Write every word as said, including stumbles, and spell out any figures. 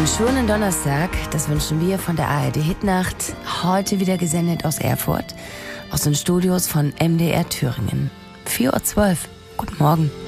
schönen Donnerstag, das wünschen wir von der A R D Hitnacht, heute wieder gesendet aus Erfurt, aus den Studios von M D R Thüringen. vier Uhr zwölf. Guten Morgen.